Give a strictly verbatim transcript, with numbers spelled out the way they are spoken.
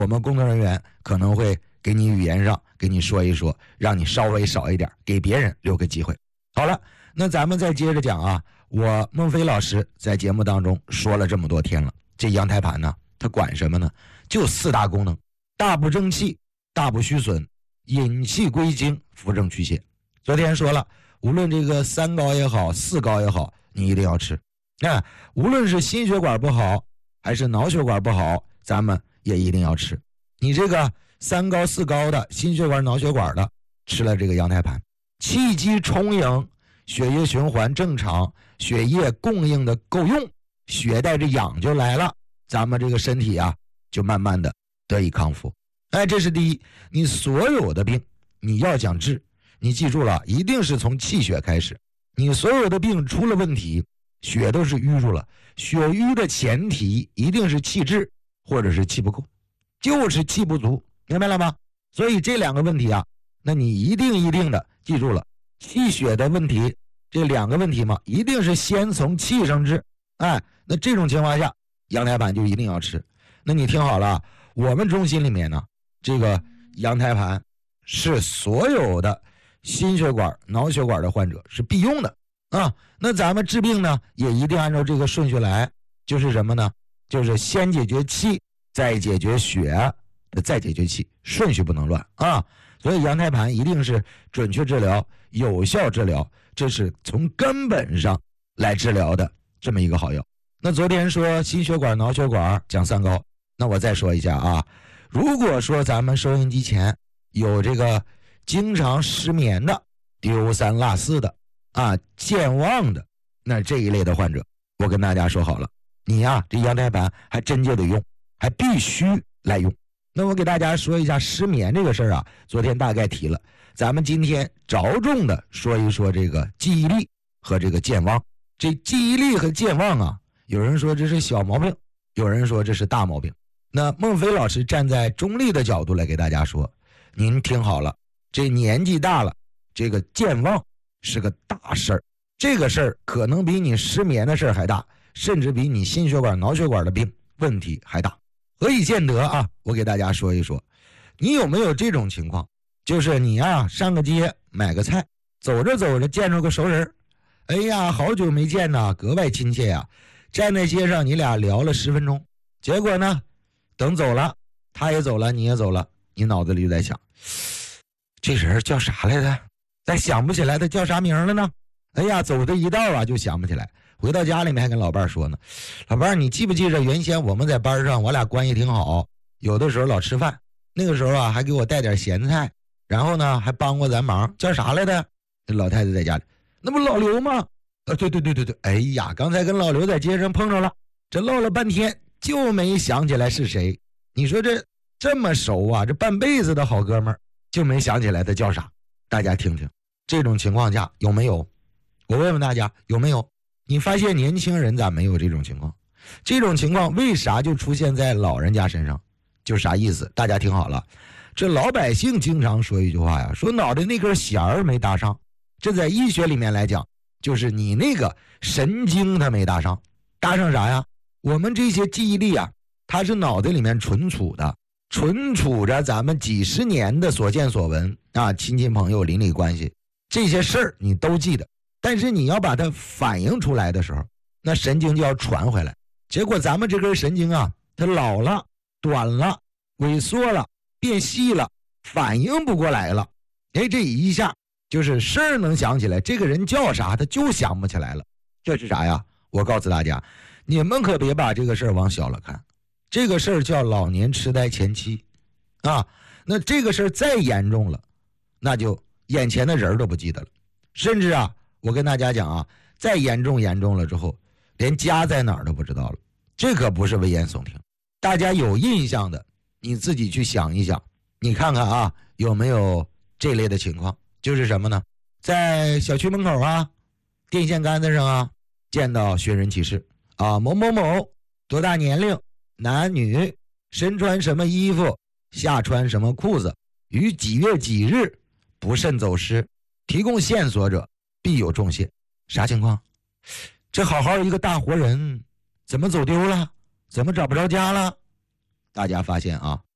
我们工作人员可能会给你语言上给你说一说，让你稍微少一点，给别人留个机会。好了，那咱们再接着讲啊，我孟非老师在节目当中说了这么多天了，这阳台盘呢，它管什么呢？就四大功能：大补正气，大补虚损，引气归经，扶正祛邪。昨天说了，无论这个三高也好，四高也好，你一定要吃。那无论是心血管不好还是脑血管不好，咱们也一定要吃。你这个三高四高的，心血管脑血管的，吃了这个阳台盘，气机充盈，血液循环正常，血液供应的够用，血带着氧就来了，咱们这个身体啊就慢慢的得以康复。哎，这是第一。你所有的病你要想治，你记住了，一定是从气血开始。你所有的病出了问题，血都是淤住了，血瘀的前提一定是气滞或者是气不够，就是气不足，明白了吗？所以这两个问题啊，那你一定一定的记住了，气血的问题，这两个问题嘛，一定是先从气上治。哎，那这种情况下，阳台盘就一定要吃。那你听好了，我们中心里面呢，这个阳台盘是所有的心血管、脑血管的患者是必用的啊。那咱们治病呢，也一定按照这个顺序来，就是什么呢？就是先解决气，再解决血，再解决气，顺序不能乱啊。所以阳台盘一定是准确治疗、有效治疗，这是从根本上来治疗的这么一个好药。那昨天说心血管、脑血管讲三高，那我再说一下啊。如果说咱们收音机前有这个经常失眠的、丢三落四的啊、健忘的，那这一类的患者，我跟大家说好了，你呀，这阳台盘还真就得用，还必须来用。那我给大家说一下失眠这个事儿啊，昨天大概提了，咱们今天着重的说一说这个记忆力和这个健忘。这记忆力和健忘啊，有人说这是小毛病，有人说这是大毛病。那孟非老师站在中立的角度来给大家说，您听好了，这年纪大了，这个健忘是个大事儿，这个事儿可能比你失眠的事儿还大，甚至比你心血管、脑血管的病问题还大。何以见得啊？我给大家说一说，你有没有这种情况？就是你啊，上个街买个菜，走着走着见着个熟人，哎呀，好久没见呐，格外亲切呀。站在街上，你俩聊了十分钟，结果呢，等走了，他也走了，你也走了，你脑子里就在想，这人叫啥来着？再想不起来他叫啥名了呢？哎呀，走这一道啊，就想不起来。回到家里面还跟老伴说呢，老伴，你记不记着原先我们在班上我俩关系挺好，有的时候老吃饭，那个时候啊还给我带点咸菜，然后呢还帮过咱忙，叫啥来的？这老太太在家里，那不老刘吗？啊，对对对对对，哎呀，刚才跟老刘在街上碰着了，这唠了半天就没想起来是谁。你说这这么熟啊，这半辈子的好哥们儿就没想起来他叫啥？大家听听，这种情况下有没有？我问问大家有没有？你发现年轻人咋没有这种情况？这种情况为啥就出现在老人家身上？就啥意思？大家听好了，这老百姓经常说一句话呀，说脑袋那根弦儿没搭上。这在医学里面来讲，就是你那个神经它没搭上。搭上啥呀？我们这些记忆力啊，它是脑袋里面存储的，存储着咱们几十年的所见所闻啊，亲戚朋友邻里关系这些事儿你都记得。但是你要把它反映出来的时候，那神经就要传回来。结果咱们这根神经啊，它老了、短了、萎缩了、变细了，反应不过来了。哎，这一下就是事儿能想起来，这个人叫啥他就想不起来了。这是啥呀？我告诉大家，你们可别把这个事儿往小了看。这个事儿叫老年痴呆前期啊。那这个事儿再严重了，那就眼前的人都不记得了，甚至啊。我跟大家讲啊，再严重严重了之后，连家在哪儿都不知道了，这可不是危言耸听。大家有印象的，你自己去想一想，你看看啊，有没有这类的情况？就是什么呢？在小区门口啊，电线杆子上啊，见到寻人启事啊，某某某多大年龄，男女，身穿什么衣服，下穿什么裤子，于几月几日不慎走失，提供线索者必有重谢。啥情况？这好好一个大活人怎么走丢了？怎么找不着家了？大家发现啊，